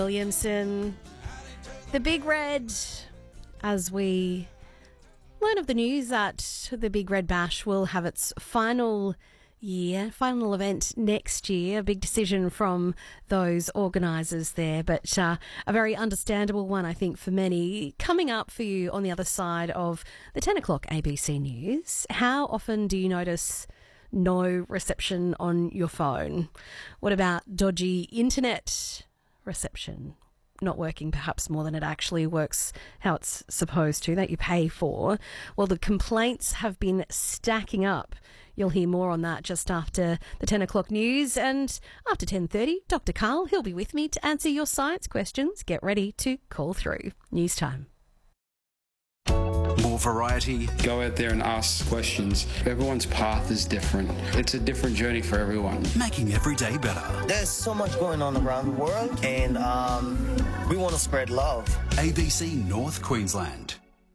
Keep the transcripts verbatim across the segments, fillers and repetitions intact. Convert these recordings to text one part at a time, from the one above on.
Williamson, the Big Red, as we learn of the news that the Big Red Bash will have its final year, final event next year. A big decision from those organisers there, but uh, a very understandable one, I think, for many. Coming up for you on the other side of the ten o'clock A B C News, how often do you notice no reception on your phone? What about dodgy internet reception? Not working perhaps more than it actually works how it's supposed to, that you pay for. Well, the complaints have been stacking up. You'll hear more on that just after the ten o'clock news, and after ten thirty, Doctor Carl, he'll be with me to answer your science questions. Get ready to call through. News time. More variety. Go out there and ask questions. Everyone's path is different. It's a different journey for everyone. Making every day better. There's so much going on around the world, and um, we want to spread love. A B C North Queensland.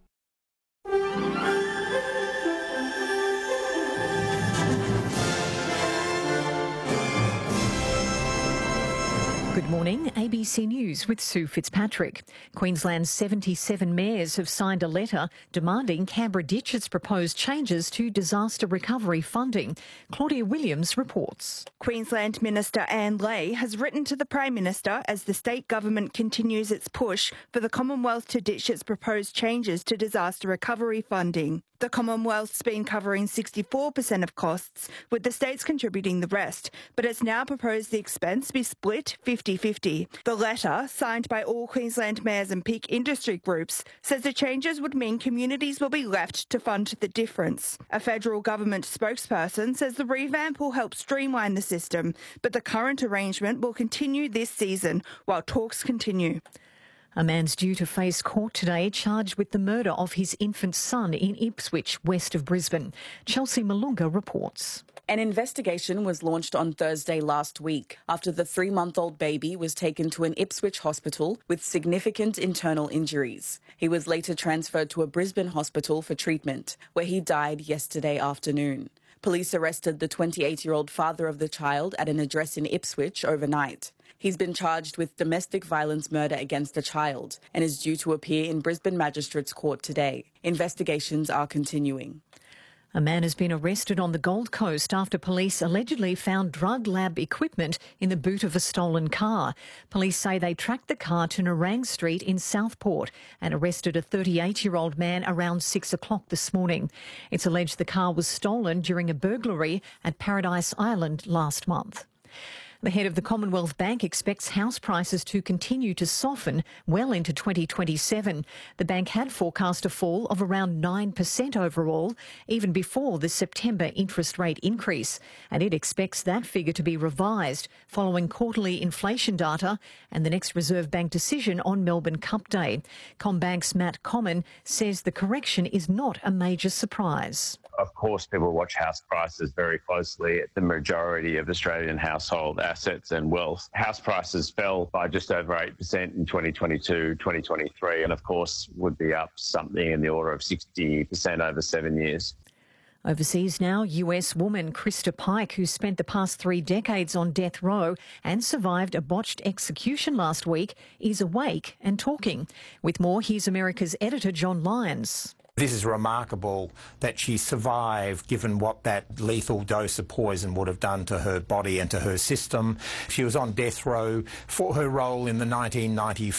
Good morning, A B C News with Sue Fitzpatrick. Queensland's seventy-seven mayors have signed a letter demanding Canberra ditch its proposed changes to disaster recovery funding. Claudia Williams reports. Queensland Minister Anne Ley has written to the Prime Minister as the state government continues its push for the Commonwealth to ditch its proposed changes to disaster recovery funding. The Commonwealth's been covering sixty-four percent of costs, with the states contributing the rest, but it's now proposed the expense be split fifty-fifty. The letter, signed by all Queensland mayors and peak industry groups, says the changes would mean communities will be left to fund the difference. A federal government spokesperson says the revamp will help streamline the system, but the current arrangement will continue this season while talks continue. A man's due to face court today charged with the murder of his infant son in Ipswich, west of Brisbane. Chelsea Malunga reports. An investigation was launched on Thursday last week after the three-month-old baby was taken to an Ipswich hospital with significant internal injuries. He was later transferred to a Brisbane hospital for treatment, where he died yesterday afternoon. Police arrested the twenty-eight-year-old father of the child at an address in Ipswich overnight. He's been charged with domestic violence murder against a child and is due to appear in Brisbane Magistrates Court today. Investigations are continuing. A man has been arrested on the Gold Coast after police allegedly found drug lab equipment in the boot of a stolen car. Police say they tracked the car to Nerang Street in Southport and arrested a thirty-eight-year-old man around six o'clock this morning. It's alleged the car was stolen during a burglary at Paradise Island last month. The head of the Commonwealth Bank expects house prices to continue to soften well into twenty twenty-seven. The bank had forecast a fall of around nine percent overall, even before the September interest rate increase, and it expects that figure to be revised following quarterly inflation data and the next Reserve Bank decision on Melbourne Cup Day. CommBank's Matt Comyn says the correction is not a major surprise. Of course, people watch house prices very closely. The majority of Australian household assets and wealth. House prices fell by just over eight percent in twenty twenty-two, twenty twenty-three, and of course would be up something in the order of sixty percent over seven years. Overseas now, U S woman Krista Pike, who spent the past three decades on death row and survived a botched execution last week, is awake and talking. With more, here's America's editor John Lyons. This is remarkable that she survived, given what that lethal dose of poison would have done to her body and to her system. She was on death row for her role in the nineteen ninety